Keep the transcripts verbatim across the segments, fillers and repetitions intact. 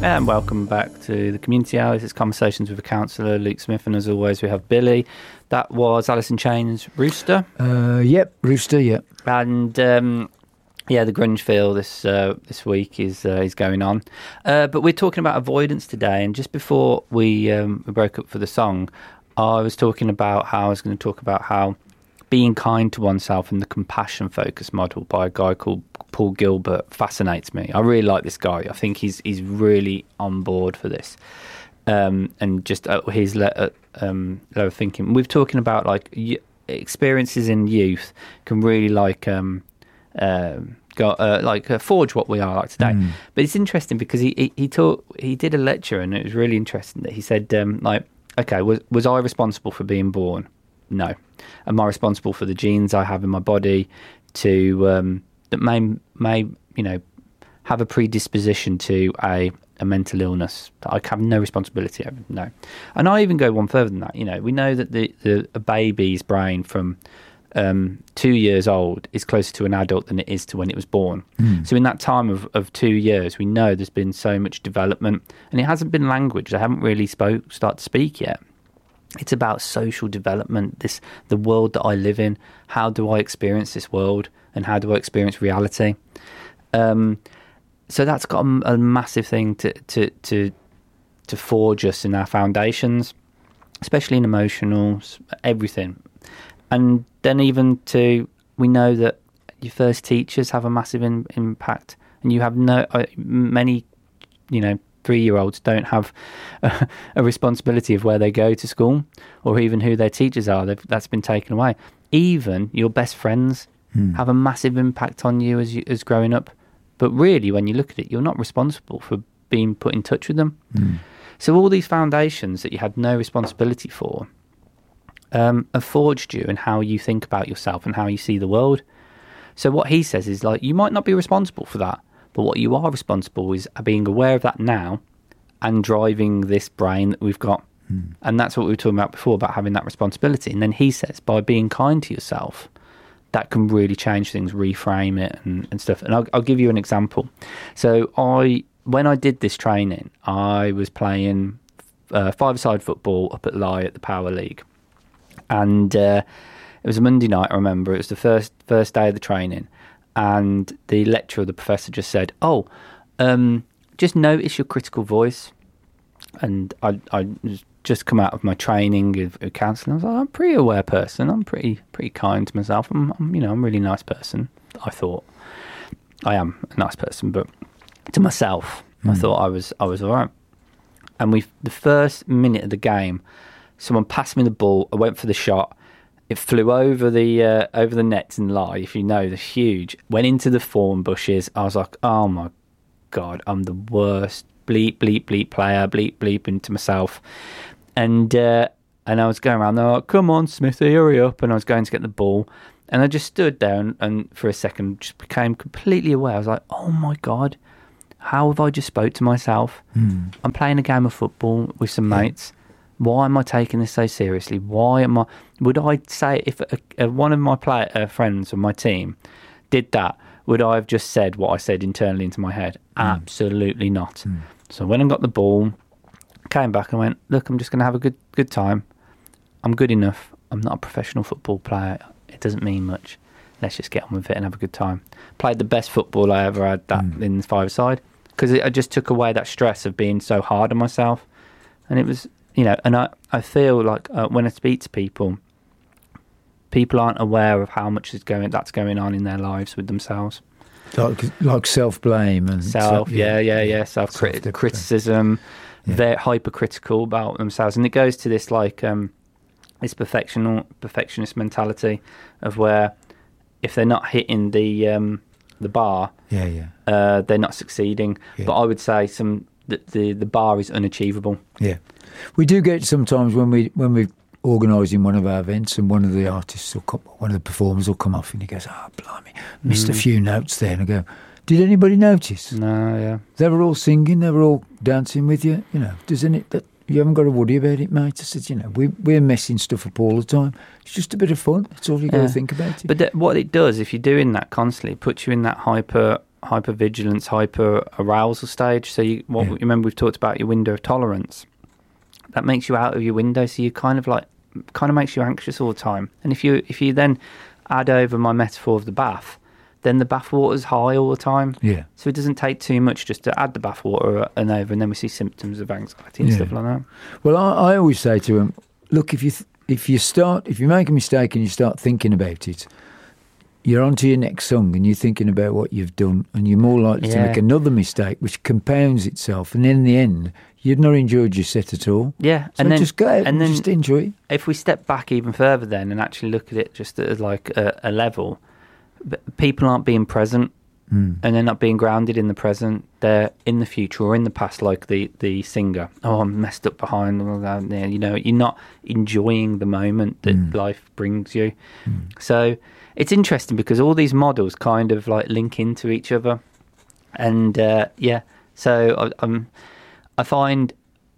And welcome back to the Community Hour. This is Conversations with a Counsellor, Luke Smith, and as always we have Billy. That was Alice in Chains' Rooster. Uh, yep, Rooster, yep. And um, yeah, the grunge feel this uh, this week is uh, is going on. Uh, but we're talking about avoidance today, and just before we, um, we broke up for the song, I was talking about how I was going to talk about how being kind to oneself and the compassion focus model by a guy called Paul Gilbert fascinates me. I really like this guy. I think he's he's really on board for this, um, and just uh, his le- um, level of thinking. We're talking about like y- experiences in youth can really like um, uh, go, uh, like uh, forge what we are like today. Mm. But it's interesting because he he, he taught he did a lecture, and it was really interesting that he said um, like, okay, was was I responsible for being born? No. Am I responsible for the genes I have in my body to um, that may may you know have a predisposition to a, a mental illness that I have no responsibility over? No. And I even go one further than that. You know, we know that the, the a baby's brain from um, two years old is closer to an adult than it is to when it was born. Mm. So in that time of, of two years, we know there's been so much development, and it hasn't been language. They haven't really spoke start to speak yet. It's about social development, this the world that I live in. How do I experience this world, and how do I experience reality? Um, so that's got a, a massive thing to, to to to forge us in our foundations, especially in emotionals, everything. And then even to, we know that your first teachers have a massive in, impact, and you have no uh, many, you know, three-year-olds don't have a, a responsibility of where they go to school or even who their teachers are. They've, that's been taken away. Even your best friends hmm. have a massive impact on you as you, as growing up. But really, when you look at it, you're not responsible for being put in touch with them. Hmm. So all these foundations that you had no responsibility for um, have forged you in how you think about yourself and how you see the world. So what he says is, like, you might not be responsible for that, but what you are responsible is being aware of that now and driving this brain that we've got. Mm. And that's what we were talking about before, about having that responsibility. And then he says, by being kind to yourself, that can really change things, reframe it and, and stuff. And I'll, I'll give you an example. So I, when I did this training, I was playing uh, five-a-side football up at Lye at the Power League. And uh, it was a Monday night, I remember. It was the first first day of the training. And the lecturer, the professor, just said, oh, um, just notice your critical voice. And I I just come out of my training of, of counselling. I was like, I'm a pretty aware person. I'm pretty pretty kind to myself. I'm, I'm, you know, I'm a really nice person, I thought. I am a nice person, but to myself, mm. I thought I was I was all right. And we, the first minute of the game, someone passed me the ball. I went for the shot. It flew over the uh, over the nets in Lye, if you know, the huge. Went into the thorn bushes. I was like, oh my God, I'm the worst. Bleep, bleep, bleep player. Bleep, bleep into myself. And uh, and I was going around, they're like, come on, Smithy, hurry up. And I was going to get the ball. And I just stood down and for a second just became completely aware. I was like, oh my God, how have I just spoke to myself? Mm. I'm playing a game of football with some yeah. mates. Why am I taking this so seriously? Why am I... Would I say, if a, a, one of my play, uh, friends on my team did that, would I have just said what I said internally into my head? Mm. Absolutely not. Mm. So when I got the ball, came back and went, look, I'm just going to have a good good time. I'm good enough. I'm not a professional football player. It doesn't mean much. Let's just get on with it and have a good time. Played the best football I ever had that mm. in the five-a-side, because I just took away that stress of being so hard on myself. And it was... You know, and I, I feel like uh, when I speak to people, people aren't aware of how much is going that's going on in their lives with themselves. Like like self-blame and... Self, yeah, yeah, yeah, self-criticism, yeah. They're hypercritical about themselves. And it goes to this, like, um, this perfectional, perfectionist mentality of where if they're not hitting the um, the bar, yeah, yeah, uh, they're not succeeding. Yeah. But I would say some the, the, the bar is unachievable. Yeah. We do get sometimes when we when we're organising one of our events and one of the artists will come, one of the performers will come off and he goes, "Oh, blimey, missed mm. a few notes there." And I go, "Did anybody notice?" No, yeah. They were all singing, they were all dancing with you. You know, doesn't it? That you haven't got to worry about it, mate. I said, you know, we we're messing stuff up all the time. It's just a bit of fun. That's all you got yeah. to think about it. But th- what it does, if you're doing that constantly, it puts you in that hyper hyper vigilance, hyper arousal stage. So you, what Yeah. you remember we've talked about your window of tolerance. That makes you out of your window, so you kind of like kind of makes you anxious all the time. And if you if you then add over my metaphor of the bath, then the bath water's high all the time. Yeah. So it doesn't take too much just to add the bath water and over, and then we see symptoms of anxiety and Yeah. stuff like that. Well, I, I always say to them, look, if you th- if you start if you make a mistake and you start thinking about it, you're on to your next song and you're thinking about what you've done, and you're more likely to Yeah. make another mistake, which compounds itself. And in the end, you've not enjoyed your set at all. Yeah, So and then just go out and, and then just enjoy it. if we step back even further then and actually look at it just as like a, a level, b- people aren't being present. Mm. And they're not being grounded in the present. They're in the future or in the past, like the, the singer. Oh, I'm messed up behind. All that. Yeah, you know, you're not enjoying the moment that Mm. life brings you. So it's interesting because all these models kind of like link into each other. And uh, yeah, so I, I'm, I find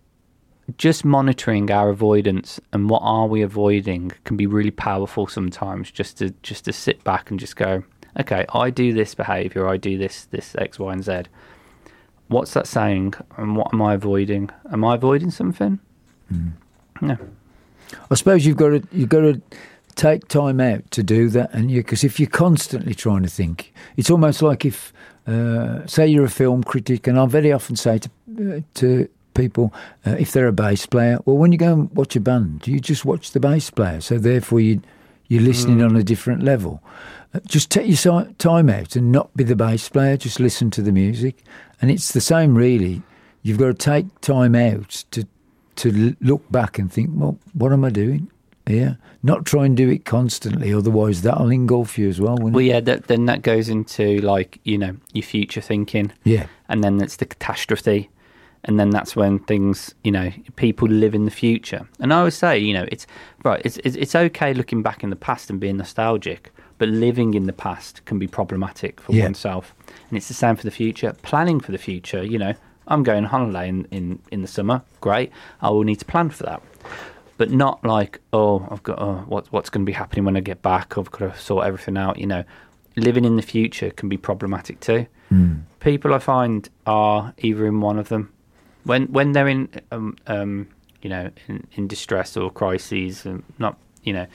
just monitoring our avoidance and what are we avoiding can be really powerful sometimes. Just to just to sit back and just go, okay, I do this behaviour, I do this, this X, Y, and Z. What's that saying, and what am I avoiding? Am I avoiding something? Mm. No. I suppose you've got to you've got to take time out to do that, and you because if you're constantly trying to think, it's almost like if, uh, say, you're a film critic, and I very often say to uh, to people, uh, if they're a bass player, well, when you go and watch a band, you just watch the bass player, so therefore you you're listening Mm. on a different level. Uh, just take your si- time out and not be the bass player. Just listen to the music, and it's the same really. You've got to take time out to to l- look back and think, well, what am I doing? Yeah, not try and do it constantly, otherwise that'll engulf you as well, won't Well, it? yeah, that, then that goes into like, you know, your future thinking. Yeah, And then it's the catastrophe. And then that's when things, you know, people live in the future. And I always say, you know, it's right. It's it's, it's okay looking back in the past and being nostalgic, but living in the past can be problematic for Yeah. oneself. And it's the same for the future. Planning for the future, you know, I'm going on holiday in, in, in the summer. Great. I will need to plan for that. But not like, oh, I've got, oh, what, what's going to be happening when I get back? I've got to sort everything out. You know, living in the future can be problematic too. mm. People I find are either in one of them. When when they're in, um, um, you know, in, in distress or crises, and not, you know,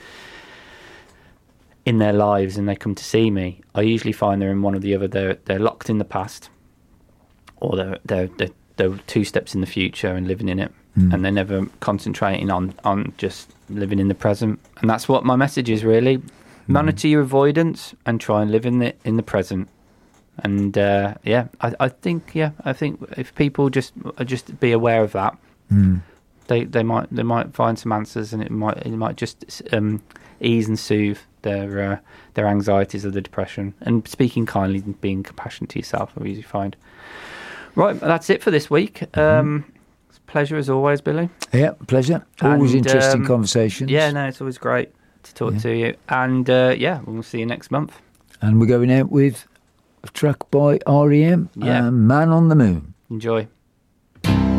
in their lives, and they come to see me, I usually find they're in one or the other. They're they're locked in the past, or they're they're they're, they're two steps in the future and living in it, Mm. and they're never concentrating on on just living in the present. And that's what my message is really: monitor your avoidance and try and live in the in the present. And uh, yeah, I, I think yeah, I think if people just just be aware of that, Mm. they they might they might find some answers, and it might it might just um, ease and soothe their uh, their anxieties or the depression. And speaking kindly and being compassionate to yourself, I usually find. Right, that's it for this week. Um, it's a pleasure as always, Billy. Yeah, pleasure. Always And, interesting um, conversations. Yeah, no, it's always great to talk Yeah. to you. And uh, yeah, we'll see you next month. And we're going out with a track by R E M, Yeah. uh, Man on the Moon. Enjoy.